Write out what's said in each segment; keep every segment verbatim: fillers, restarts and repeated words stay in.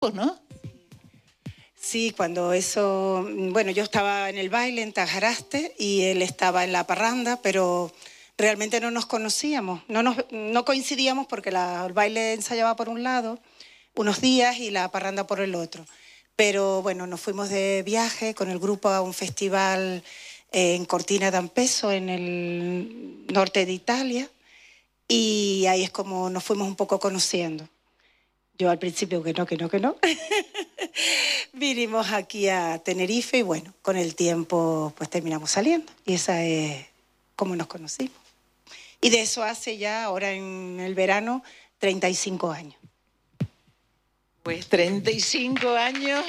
¿no? Sí, cuando eso... Bueno, yo estaba en el baile en Tajaraste y él estaba en la parranda, pero realmente no nos conocíamos. No, nos, no coincidíamos porque la, el baile ensayaba por un lado unos días y la parranda por el otro. Pero bueno, nos fuimos de viaje con el grupo a un festival eh, en Cortina d'Ampezzo, en el norte de Italia, y ahí es como nos fuimos un poco conociendo. Yo al principio que no, que no, que no. Vinimos aquí a Tenerife y bueno, con el tiempo pues terminamos saliendo. Y esa es como nos conocimos. Y de eso hace ya, ahora en el verano, treinta y cinco años. Pues treinta y cinco años,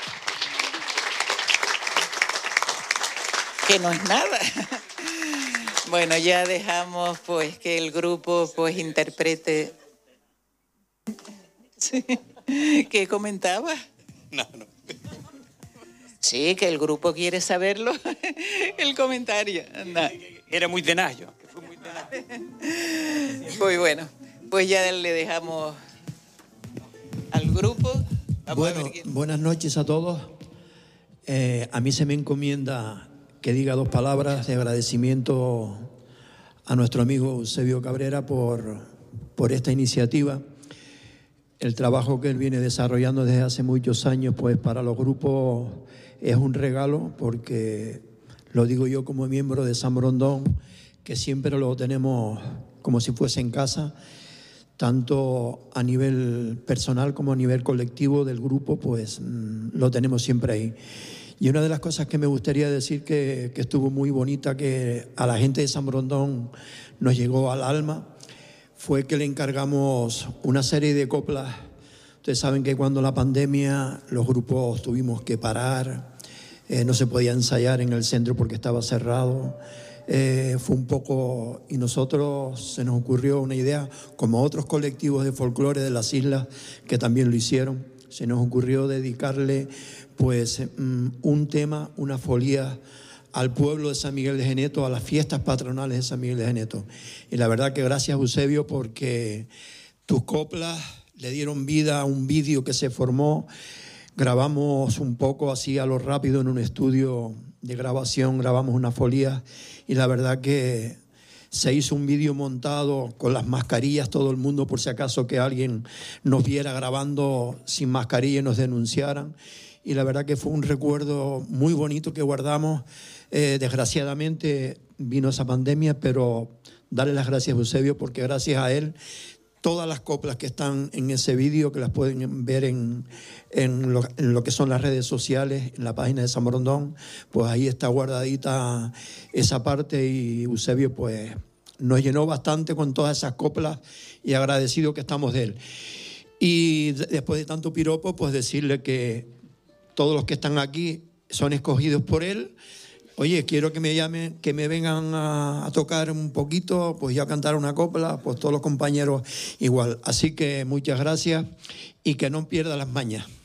que no es nada. Bueno, ya dejamos pues que el grupo pues interprete. Sí. ¿Qué comentaba? No, no. Sí, que el grupo quiere saberlo. El comentario. No. Era muy tenaz yo. Fue muy tenaz. Pues bueno, pues ya le dejamos al grupo. Vamos bueno, a ver quién... buenas noches a todos. Eh, a mí se me encomienda que diga dos palabras de agradecimiento a nuestro amigo Eusebio Cabrera por, por esta iniciativa. El trabajo que él viene desarrollando desde hace muchos años, pues para los grupos es un regalo, porque lo digo yo como miembro de San Borondón, que siempre lo tenemos como si fuese en casa, tanto a nivel personal como a nivel colectivo del grupo, pues mmm, lo tenemos siempre ahí. Y una de las cosas que me gustaría decir que, que estuvo muy bonita, que a la gente de San Borondón nos llegó al alma, fue que le encargamos una serie de coplas. Ustedes saben que cuando la pandemia los grupos tuvimos que parar, eh, no se podía ensayar en el centro porque estaba cerrado. Eh, fue un poco, y nosotros se nos ocurrió una idea, como otros colectivos de folclore de las islas que también lo hicieron, se nos ocurrió dedicarle pues un tema, una folía al pueblo de San Miguel de Geneto, a las fiestas patronales de San Miguel de Geneto. Y la verdad que gracias, Eusebio, porque tus coplas le dieron vida a un vídeo que se formó. Grabamos un poco así a lo rápido en un estudio de grabación, grabamos una folía y la verdad que se hizo un vídeo montado con las mascarillas, todo el mundo, por si acaso que alguien nos viera grabando sin mascarilla y nos denunciaran. Y la verdad que fue un recuerdo muy bonito que guardamos. Eh, desgraciadamente vino esa pandemia, pero darle las gracias a Eusebio, porque gracias a él todas las coplas que están en ese vídeo, que las pueden ver en, en, lo, en lo que son las redes sociales, en la página de San Borondón, pues ahí está guardadita esa parte, y Eusebio pues nos llenó bastante con todas esas coplas y agradecido que estamos de él. Y después de tanto piropo, pues decirle que todos los que están aquí son escogidos por él. Oye, quiero que me llamen, que me vengan a, a tocar un poquito, pues ya cantar una copla, pues todos los compañeros igual. Así que muchas gracias y que no pierda las mañas.